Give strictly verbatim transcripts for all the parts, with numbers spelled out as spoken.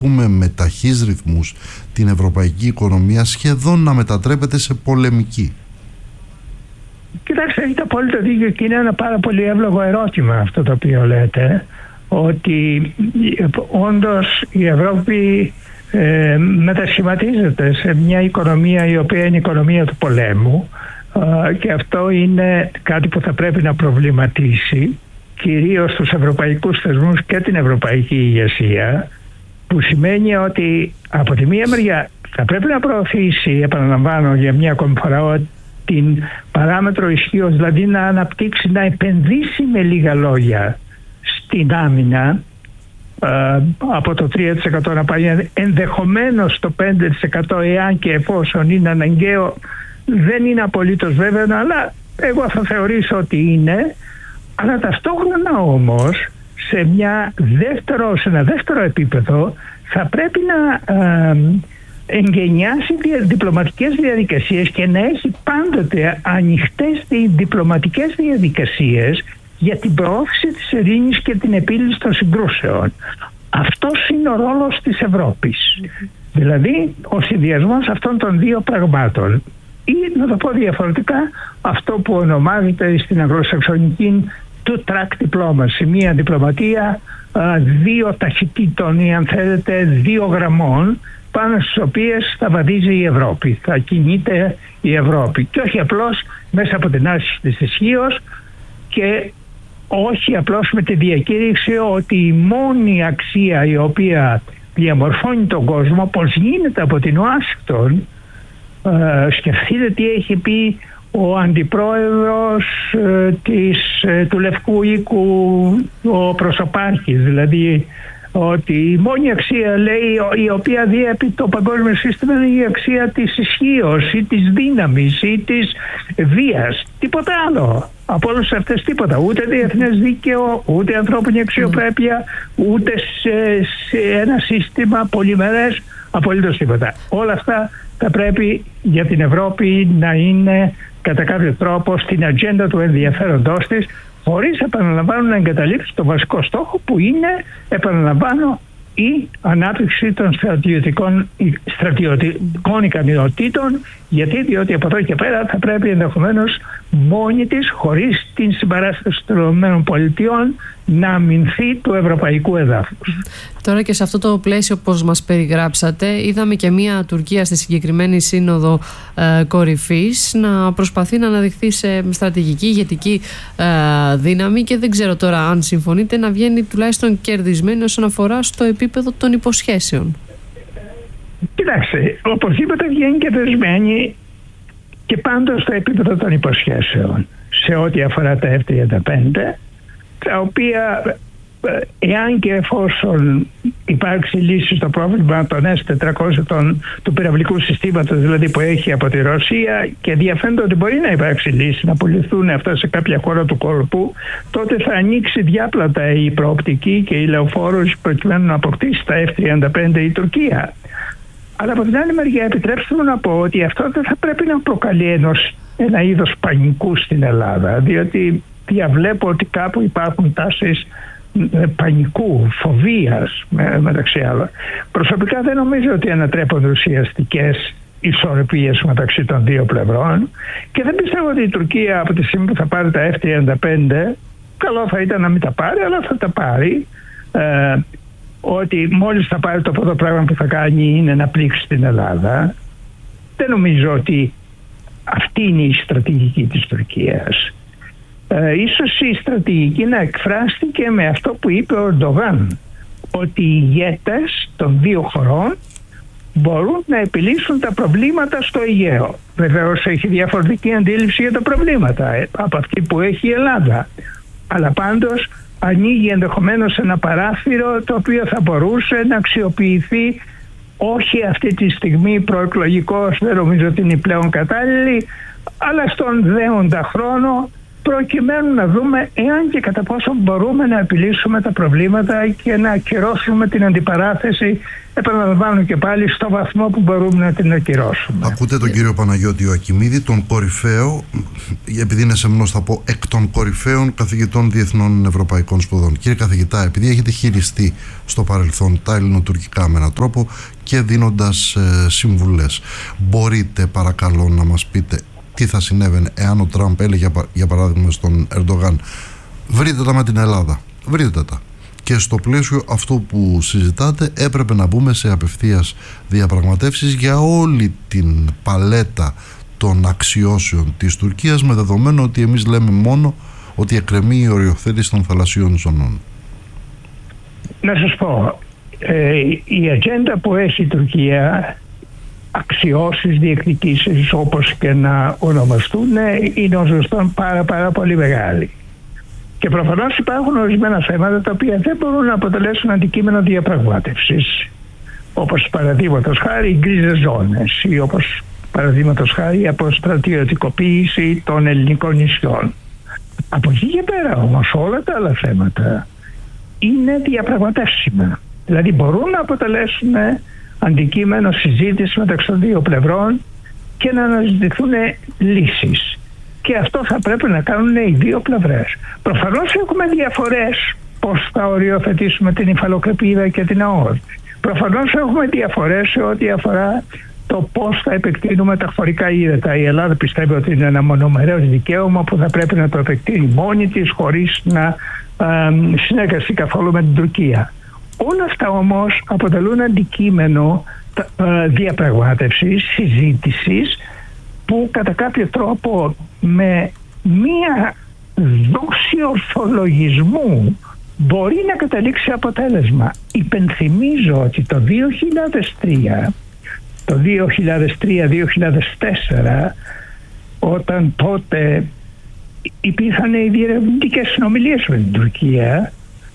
πούμε με ταχύς ρυθμούς την ευρωπαϊκή οικονομία σχεδόν να μετατρέπεται σε πολεμική? Κοιτάξτε, έχετε απόλυτο δίκιο και είναι ένα πάρα πολύ εύλογο ερώτημα αυτό το οποίο λέτε, ότι όντως η Ευρώπη ε, μετασχηματίζεται σε μια οικονομία η οποία είναι η οικονομία του πολέμου, ε, και αυτό είναι κάτι που θα πρέπει να προβληματίσει κυρίως τους ευρωπαϊκούς θεσμούς και την ευρωπαϊκή ηγεσία, που σημαίνει ότι από τη μία μεριά θα πρέπει να προωθήσει, επαναλαμβάνω για μια ακόμη φορά, την παράμετρο ισχύως, δηλαδή να αναπτύξει, να επενδύσει με λίγα λόγια στην άμυνα, ε, από το τρία τοις εκατό να πάει ενδεχομένως το πέντε τοις εκατό εάν και εφόσον είναι αναγκαίο. Δεν είναι απολύτως βέβαιο, αλλά εγώ θα θεωρήσω ότι είναι. Αλλά ταυτόχρονα όμως σε, μια δεύτερο, σε ένα δεύτερο επίπεδο θα πρέπει να ε, εγκαινιάσει διπλωματικές διαδικασίες και να έχει πάντοτε ανοιχτές διπλωματικές διαδικασίες για την προώθηση της ειρήνης και την επίλυση των συγκρούσεων. Αυτός είναι ο ρόλος της Ευρώπης. Mm-hmm. Δηλαδή ο συνδυασμός αυτών των δύο πραγμάτων, ή να το πω διαφορετικά, αυτό που ονομάζεται στην αγγλοσαξονική two-track diplomacy, μια διπλωματία δύο ταχυτήτων ή αν θέλετε δύο γραμμών, πάνω στις οποίες θα βαδίζει η Ευρώπη, θα κινείται η Ευρώπη, και όχι απλώς μέσα από την άσκηση της ισχύως και όχι απλώς με τη διακήρυξη ότι η μόνη αξία η οποία διαμορφώνει τον κόσμο, πως γίνεται από την Ουάσιγκτον. Ε, σκεφτείτε τι έχει πει ο αντιπρόεδρος ε, της, ε, του Λευκού Οίκου, ο Προσωπάρχης, δηλαδή ότι η μόνη αξία, λέει, η οποία διέπει το παγκόσμιο σύστημα είναι η αξία της ισχύως ή της δύναμης ή της βίας. Τίποτα άλλο. Από όλες αυτές τίποτα. Ούτε διεθνές δίκαιο, ούτε ανθρώπινη αξιοπρέπεια, ούτε σε, σε ένα σύστημα πολυμερές, απολύτως τίποτα. Όλα αυτά θα πρέπει για την Ευρώπη να είναι κατά κάποιο τρόπο στην ατζέντα του ενδιαφέροντός της, χωρίς, επαναλαμβάνω, να εγκαταλείψει το βασικό στόχο που είναι, επαναλαμβάνω, η ανάπτυξη των στρατιωτικών, στρατιωτικών ικανοτήτων. Γιατί, διότι από εδώ και πέρα θα πρέπει ενδεχομένως μόνη της, χωρίς την συμπαράσταση των ΗΠΑ, να αμυνθεί του ευρωπαϊκού εδάφους. Τώρα και σε αυτό το πλαίσιο, όπως μας περιγράψατε, είδαμε και μια Τουρκία στη συγκεκριμένη σύνοδο ε, κορυφής να προσπαθεί να αναδειχθεί σε στρατηγική ηγετική ε, δύναμη, και δεν ξέρω τώρα αν συμφωνείτε, να βγαίνει τουλάχιστον κερδισμένη όσον αφορά στο επίπεδο των υποσχέσεων. Κοιτάξτε, οπωσδήποτε βγαίνει κερδισμένη και πάντως στο επίπεδο των υποσχέσεων σε ό,τι αφορά τα εφ τριάντα πέντε, τα οποία, εάν και εφόσον υπάρξει λύση στο πρόβλημα των ες τετρακόσια του πυραυλικού συστήματος, δηλαδή που έχει από τη Ρωσία, και διαφαίνεται ότι μπορεί να υπάρξει λύση, να πουληθούν αυτά σε κάποια χώρα του κόλπου, τότε θα ανοίξει διάπλατα η προοπτική και η λεωφόρος προκειμένου να αποκτήσει τα εφ τριάντα πέντε η Τουρκία. Αλλά από την άλλη μεριά, επιτρέψτε μου να πω ότι αυτό δεν θα πρέπει να προκαλεί ενός, ένα είδος πανικού στην Ελλάδα, διότι διαβλέπω ότι κάπου υπάρχουν τάσεις πανικού, φοβίας με, μεταξύ άλλων. Προσωπικά δεν νομίζω ότι ανατρέπονται ουσιαστικές ισορροπίες μεταξύ των δύο πλευρών, και δεν πιστεύω ότι η Τουρκία από τη στιγμή που θα πάρει τα εφ τριάντα πέντε, καλό θα ήταν να μην τα πάρει, αλλά θα τα πάρει, ε, ότι μόλις θα πάρει, το πρώτο πράγμα που θα κάνει είναι να πλήξει την Ελλάδα. Δεν νομίζω ότι αυτή είναι η στρατηγική της Τουρκίας. Ε, ίσως η στρατηγική να εκφράστηκε με αυτό που είπε ο Ερντογάν, ότι οι ηγέτες των δύο χωρών μπορούν να επιλύσουν τα προβλήματα στο Αιγαίο. Βεβαίως έχει διαφορετική αντίληψη για τα προβλήματα ε, από αυτή που έχει η Ελλάδα, αλλά πάντως ανοίγει ενδεχομένως ένα παράθυρο το οποίο θα μπορούσε να αξιοποιηθεί, όχι αυτή τη στιγμή προεκλογικός, δεν νομίζω ότι είναι πλέον κατάλληλη, αλλά στον δέοντα χρόνο προκειμένου να δούμε εάν και κατά πόσο μπορούμε να επιλύσουμε τα προβλήματα και να ακυρώσουμε την αντιπαράθεση, επαναλαμβάνω και πάλι, στο βαθμό που μπορούμε να την ακυρώσουμε. Ακούτε τον κύριο Παναγιώτη Ιωακημίδη, τον κορυφαίο, επειδή είναι σεμνός θα πω, εκ των κορυφαίων καθηγητών διεθνών ευρωπαϊκών σπουδών. Κύριε καθηγητά, επειδή έχετε χειριστεί στο παρελθόν τα ελληνοτουρκικά με έναν τρόπο και δίνοντας ε, συμβουλές, μπορείτε παρακαλώ να μας πείτε τι θα συνέβαινε εάν ο Τραμπ έλεγε για παράδειγμα στον Ερντογάν, βρείτε τα με την Ελλάδα, βρείτε τα, και στο πλαίσιο αυτού που συζητάτε έπρεπε να μπούμε σε απευθείας διαπραγματεύσεις για όλη την παλέτα των αξιώσεων της Τουρκίας, με δεδομένο ότι εμείς λέμε μόνο ότι εκκρεμεί η οριοθέτηση των θαλασσίων ζωνών. Να σας πω, ε, η ατζέντα που έχει η Τουρκία, αξιώσεις, διεκδικήσεις, όπως και να ονομαστούν, είναι ως γνωστόν πάρα πάρα πολύ μεγάλη. Και προφανώς υπάρχουν ορισμένα θέματα τα οποία δεν μπορούν να αποτελέσουν αντικείμενο διαπραγμάτευσης, όπως παραδείγματος χάρη οι γκρίζες ζώνες ή όπως παραδείγματος χάρη η αποστρατιωτικοποίηση των ελληνικών νησιών. Από εκεί και πέρα όμως όλα τα άλλα θέματα είναι διαπραγματεύσιμα. Δηλαδή μπορούν να αποτελέσουν αντικείμενο συζήτηση μεταξύ των δύο πλευρών και να αναζητηθούν λύσεις. Και αυτό θα πρέπει να κάνουν οι δύο πλευρές. Προφανώς έχουμε διαφορές πώς θα οριοθετήσουμε την υφαλοκρηπίδα και την αόρτη. Προφανώς έχουμε διαφορές σε ό,τι αφορά το πώς θα επεκτείνουμε τα χωρικά ύδατα. Η Ελλάδα πιστεύει ότι είναι ένα μονομερές δικαίωμα που θα πρέπει να το επεκτείνει μόνη της χωρίς να α, συνεργαστεί καθόλου με την Τουρκία. Όλα αυτά όμως αποτελούν αντικείμενο α, διαπραγμάτευσης, συζήτησης, που κατά κάποιο τρόπο με μία δόση ορθολογισμού μπορεί να καταλήξει αποτέλεσμα. Υπενθυμίζω ότι το δύο χιλιάδες τρία, το δύο χιλιάδες τρία δύο χιλιάδες τέσσερα, όταν τότε υπήρχαν οι διερευνητικές συνομιλίες με την Τουρκία,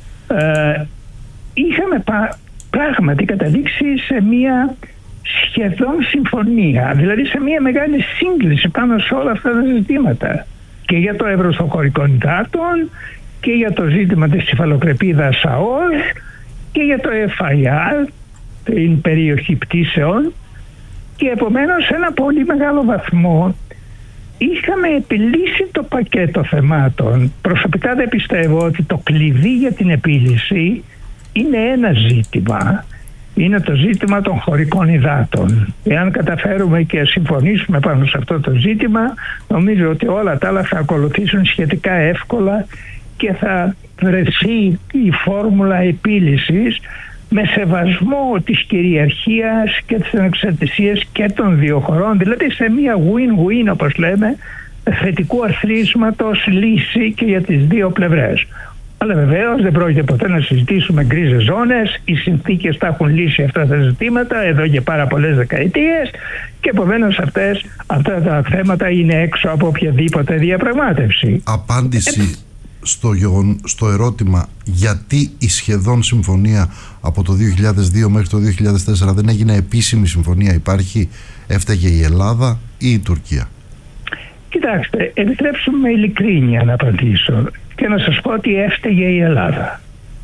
ε, είχαμε πα, πράγματι καταλήξει σε μία σχεδόν συμφωνία, δηλαδή σε μια μεγάλη σύγκληση πάνω σε όλα αυτά τα ζητήματα, και για το εύρος των χωρικών υδάτων και για το ζήτημα της υφαλοκρηπίδας ΑΟΣ και για το εφ άι αρ, την περιοχή πτήσεων, και επομένως σε ένα πολύ μεγάλο βαθμό είχαμε επιλύσει το πακέτο θεμάτων. Προσωπικά δεν πιστεύω ότι το κλειδί για την επίλυση είναι ένα ζήτημα. Είναι το ζήτημα των χωρικών υδάτων. Εάν καταφέρουμε και συμφωνήσουμε πάνω σε αυτό το ζήτημα, νομίζω ότι όλα τα άλλα θα ακολουθήσουν σχετικά εύκολα και θα βρεθεί η φόρμουλα επίλυσης με σεβασμό της κυριαρχίας και της ανεξαρτησίας και των δύο χωρών, δηλαδή σε μια win-win, όπως λέμε, θετικού αθροίσματος λύση και για τις δύο πλευρές. Αλλά βεβαίως δεν πρόκειται ποτέ να συζητήσουμε γκρίζες ζώνες. Οι συνθήκες τα έχουν λύσει αυτά τα ζητήματα εδώ και πάρα πολλές δεκαετίες, και επομένως αυτές, αυτά τα θέματα είναι έξω από οποιαδήποτε διαπραγμάτευση. Απάντηση στο, στο ερώτημα γιατί η σχεδόν συμφωνία από το δύο χιλιάδες δύο μέχρι το δύο χιλιάδες τέσσερα δεν έγινε επίσημη συμφωνία, υπάρχει, έφταιγε η Ελλάδα ή η Τουρκία? Κοιτάξτε, επιτρέψτε μου με ειλικρίνεια να απαντήσω και να σας πω ότι έφταιγε η Ελλάδα.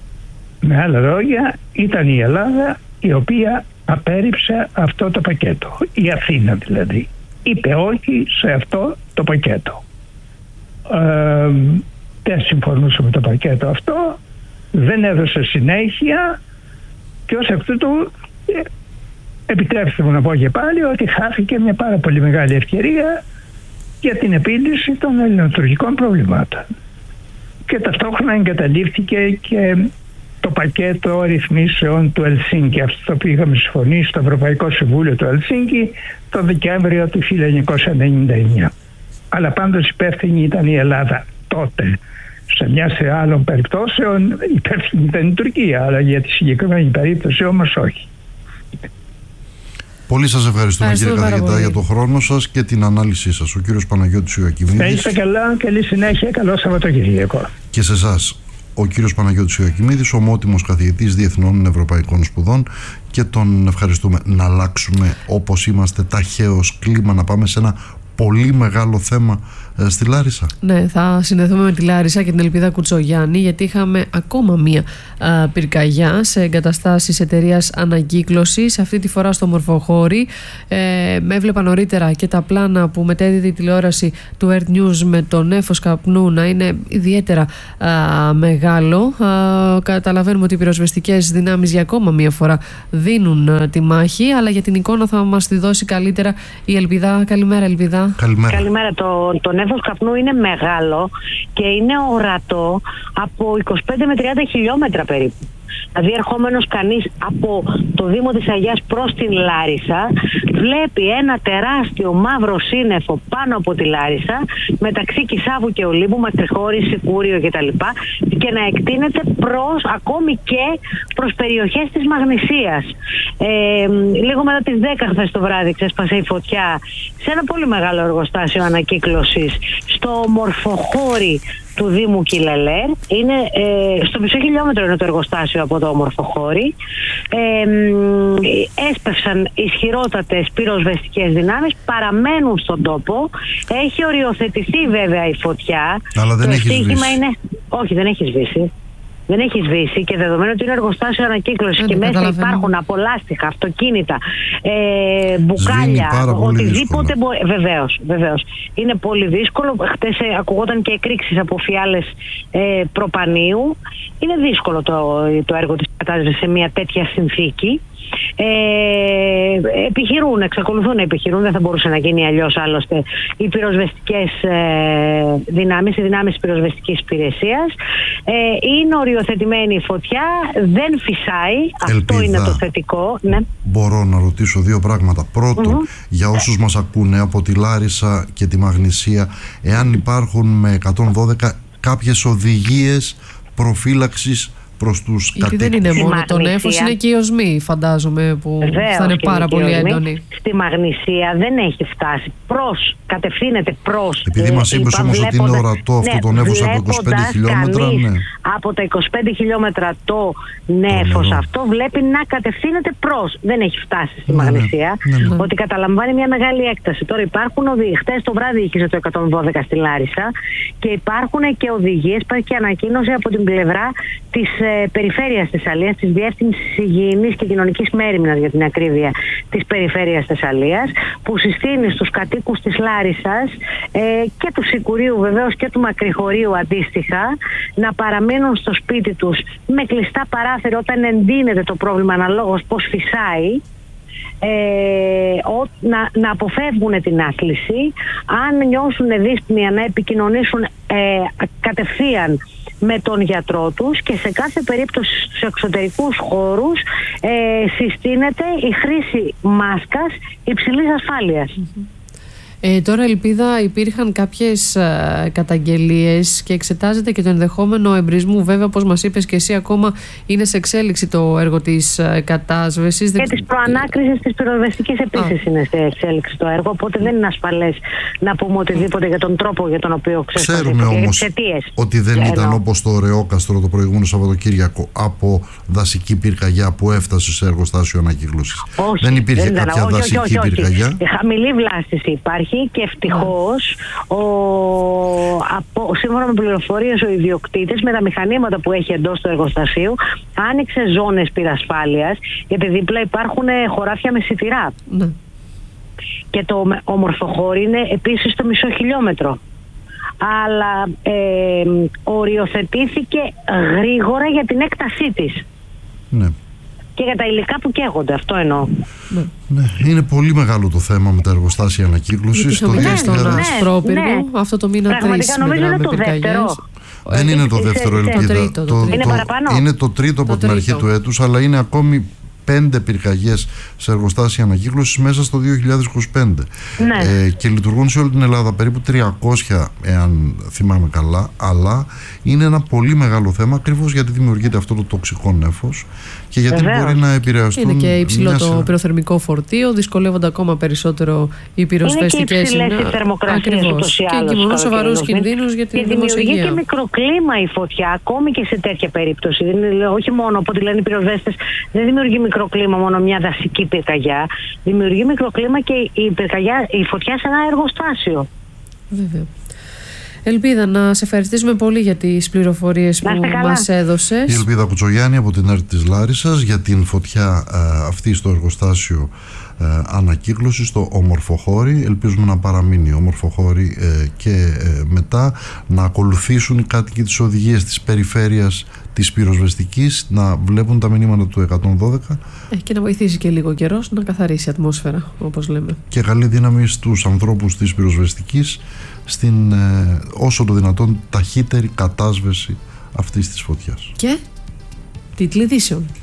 Με άλλα λόγια, ήταν η Ελλάδα η οποία απέρριψε αυτό το πακέτο. Η Αθήνα δηλαδή. Είπε όχι σε αυτό το πακέτο. Ε, δεν συμφωνούσε με το πακέτο αυτό, δεν έδωσε συνέχεια, και ως εκ τούτου ε, επιτρέψτε μου να πω και πάλι ότι χάθηκε μια πάρα πολύ μεγάλη ευκαιρία για την επίλυση των ελληνοτουρκικών προβλημάτων. Και ταυτόχρονα εγκαταλείφθηκε και το πακέτο ρυθμίσεων του Ελσίνκη, αυτό το οποίο είχαμε συμφωνήσει στο Ευρωπαϊκό Συμβούλιο του Ελσίνκη το Δεκέμβριο του χίλια εννιακόσια ενενήντα εννιά. Αλλά πάντως υπεύθυνη ήταν η Ελλάδα τότε. Σε μια σε άλλων περιπτώσεων υπεύθυνη ήταν η Τουρκία, αλλά για τη συγκεκριμένη περίπτωση όμως όχι. Πολύ σας ευχαριστούμε, κύριε καθηγητά, για τον χρόνο σας και την ανάλυση σας. Ο κύριος Παναγιώτης Ιωακημίδης. Να είστε καλά, καλή συνέχεια, καλό Σαββατοκύριακο. Και σε εσάς, ο κύριος Παναγιώτης Ιωακημίδης, ομότιμος καθηγητής διεθνών ευρωπαϊκών σπουδών, και τον ευχαριστούμε. Να αλλάξουμε, όπως είμαστε, ταχαίως κλίμα, να πάμε σε ένα πολύ μεγάλο θέμα ε, στη Λάρισα. Ναι, θα συνδεθούμε με τη Λάρισα και την Ελπίδα Κουτσογιάννη, γιατί είχαμε ακόμα μία α, πυρκαγιά σε εγκαταστάσεις εταιρείας ανακύκλωσης, αυτή τη φορά στο Μορφοχώρι. Ε, με έβλεπα νωρίτερα και τα πλάνα που μετέδιδε η τηλεόραση του Earth News με το νέφος καπνού να είναι ιδιαίτερα α, μεγάλο. Α, καταλαβαίνουμε ότι οι πυροσβεστικές δυνάμεις για ακόμα μία φορά δίνουν α, τη μάχη, αλλά για την εικόνα θα μας τη δώσει καλύτερα η Ελπίδα. Καλημέρα, Ελπίδα. Καλημέρα. Καλημέρα. Το, το νέφος καπνού είναι μεγάλο και είναι ορατό από είκοσι πέντε με τριάντα χιλιόμετρα περίπου. Δηλαδή ερχόμενος κανείς από το Δήμο της Αγιάς προς την Λάρισα βλέπει ένα τεράστιο μαύρο σύννεφο πάνω από τη Λάρισα μεταξύ Κισάβου και Ολύμπου, Μακρυχώρη, Σικούριο κτλ. Και να εκτείνεται προς, ακόμη και προς περιοχές της Μαγνησίας. Ε, λίγο μετά τις δέκα χθες το βράδυ ξέσπασε η φωτιά σε ένα πολύ μεγάλο εργοστάσιο ανακύκλωσης στο Μορφοχώρι του Δήμου Κιλελέρ. Είναι ε, στο μισό χιλιόμετρο είναι το εργοστάσιο από το Μορφοχώρι. Ε, έσπευσαν ισχυρότατες πυροσβεστικές δυνάμεις, παραμένουν στον τόπο. Έχει οριοθετηθεί βέβαια η φωτιά. Αλλά δεν το έχει σβήσει. Είναι... Όχι, δεν έχει σβήσει. Δεν έχει σβήσει και δεδομένου ότι είναι εργοστάσιο ανακύκλωσης και μέσα υπάρχουν απολάστιχα, αυτοκίνητα, ε, μπουκάλια, οτιδήποτε μπορεί. Βεβαίως, βεβαίως. Είναι πολύ δύσκολο. Χτες ε, ακουγόταν και εκρήξεις από φιάλες ε, προπανίου. Είναι δύσκολο το, το έργο της κατάστασης σε μια τέτοια συνθήκη. Ε, επιχειρούν, εξακολουθούν να επιχειρούν, δεν θα μπορούσε να γίνει αλλιώς άλλωστε οι πυροσβεστικές ε, δυνάμεις, οι δυνάμεις της πυροσβεστικής υπηρεσίας. Ε, είναι οριοθετημένη η φωτιά, δεν φυσάει. Ελπίδα, αυτό είναι το θετικό. Ναι. Μπορώ να ρωτήσω δύο πράγματα. Πρώτον, mm-hmm. για όσους μας ακούνε από τη Λάρισα και τη Μαγνησία, εάν υπάρχουν με εκατόν δώδεκα κάποιες οδηγίες προφύλαξης προς τους κατοίκους. Γιατί δεν είναι μόνο το νέφος, είναι και οι οσμοί, φαντάζομαι, που Βεβαίως, θα είναι πάρα είναι πολύ έντονοι. Στη Μαγνησία δεν έχει φτάσει προς, κατευθύνεται προς. Επειδή ε, μας είπες όμως ότι είναι ορατό αυτό ναι, το νέφος από είκοσι πέντε χιλιόμετρα. Ναι. Από τα είκοσι πέντε χιλιόμετρα το νέφος το αυτό βλέπει να κατευθύνεται προς. Δεν έχει φτάσει στη ναι, Μαγνησία. Ναι, ναι, ναι. Ότι καταλαμβάνει μια μεγάλη έκταση. Τώρα υπάρχουν οδηγίες. Χτες το βράδυ είχε το εκατόν δώδεκα στη Λάρισα και υπάρχουν και οδηγίες, υπάρχει και ανακοίνωση από την πλευρά της ε, περιφέρειας Θεσσαλίας, της Διεύθυνσης Υγιεινής και Κοινωνικής Μέριμνας για την ακρίβεια της περιφέρειας Θεσσαλίας, που συστήνει στους κατοίκους της Λάρισσας ε, και του Σικουρίου βεβαίως και του Μακρυχωρίου αντίστοιχα να παραμείνουν στο σπίτι τους με κλειστά παράθυρα όταν εντείνεται το πρόβλημα αναλόγως πώς φυσάει. Ε, ο, να, να αποφεύγουν την άθληση, αν νιώσουν δύσπνοια να επικοινωνήσουν ε, κατευθείαν με τον γιατρό τους και σε κάθε περίπτωση στους εξωτερικούς χώρους ε, συστήνεται η χρήση μάσκας υψηλής ασφάλειας. Mm-hmm. Ε, τώρα, Ελπίδα, υπήρχαν κάποιες ε, καταγγελίες και εξετάζεται και το ενδεχόμενο εμπρισμού. Βέβαια, όπως μας είπες και εσύ, ακόμα είναι σε εξέλιξη το έργο της ε, κατάσβεσης. Και της προανάκρισης της πυροσβεστικής επίσης είναι σε εξέλιξη το έργο. Οπότε δεν είναι ασφαλές να πούμε οτιδήποτε για τον τρόπο για τον οποίο ξεσπάθηκε. Ξέρουμε όμως ότι δεν ήταν ενώ. όπως το Ωραιόκαστρο το προηγούμενο Σαββατοκύριακο από δασική πυρκαγιά που έφτασε σε εργοστάσιο ανακύκλωσης. Δεν υπήρχε δεν κάποια όχι, δασική όχι, όχι, πυρκαγιά. Όχι. Χαμηλή βλάστηση υπάρχει. Και ευτυχώς, ο, από, σύμφωνα με πληροφορίες, ο ιδιοκτήτης με τα μηχανήματα που έχει εντός του εργοστασίου άνοιξε ζώνες πυρασφάλειας, γιατί δίπλα υπάρχουν χωράφια με σιτηρά. Ναι. Και το Μορφοχώρι είναι επίσης το μισό χιλιόμετρο. Αλλά ε, οριοθετήθηκε γρήγορα για την έκτασή της. Ναι. Και για τα υλικά που καίγονται, αυτό εννοώ. Ναι. Ναι, είναι πολύ μεγάλο το θέμα με τα εργοστάσια ανακύκλωσης. Το δύο χιλιάδες Ασπρόπυργο, ναι, ναι. αυτό το μήνα τρεις. Πραγματικά νομίζω είναι το δεύτερο. Δεν είναι το δεύτερο, Ελπίδα. Το τρίτο, το, είναι, το, είναι το τρίτο από το την τρίτο. αρχή του έτους, αλλά είναι ακόμη πέντε πυρκαγιές σε εργοστάσια ανακύκλωσης μέσα στο δύο χιλιάδες είκοσι πέντε. Ναι. Ε, και λειτουργούν σε όλη την Ελλάδα περίπου τριακόσια, εάν θυμάμαι καλά, αλλά είναι ένα πολύ μεγάλο θέμα ακριβώς γιατί δημιουργείται αυτό το τοξικό νέφος και γιατί Βεβαίως. μπορεί να επηρεαστούν. Είναι και υψηλό μια... το πυροθερμικό φορτίο, δυσκολεύονται ακόμα περισσότερο οι πυροσβεστικές. Είναι και υψηλές οι θερμοκρασίες ούτως ή άλλως. Και εγκυμονούν σοβαρούς κινδύνους για την δημοσιογεία. Και δημιουργεί και μικροκλίμα η φωτιά, ακόμη και σε τέτοια περίπτωση. Όχι μόνο από ό,τι λένε οι πυροσβέστες, δεν δημιουργεί μικροκλίμα μόνο μια δασική πυρκαγιά, δημιουργεί μικροκλίμα και η, πυρκαγιά, η φωτιά σε ένα εργοστάσιο. Βέβαια. Ελπίδα, να σε ευχαριστήσουμε πολύ για τις πληροφορίες που μας έδωσες. Η Ελπίδα Κουτσογιάννη από την ΕΡΤ της Λάρισσας για την φωτιά ε, αυτή στο εργοστάσιο ε, ανακύκλωσης στο Ομορφοχώρι. Ελπίζουμε να παραμείνει Ομορφοχώρι ε, και ε, μετά να ακολουθήσουν οι κάτοικοι της οδηγίας της περιφέρειας της πυροσβεστικής, να βλέπουν τα μηνύματα του εκατόν δώδεκα ε, και να βοηθήσει και λίγο καιρός να καθαρίσει η ατμόσφαιρα, όπως λέμε. Και καλή δύναμη στους ανθρώπους της πυροσβεστικής στην ε, όσο το δυνατόν ταχύτερη κατάσβεση αυτής της φωτιάς. Και τίτλοι ειδήσεων.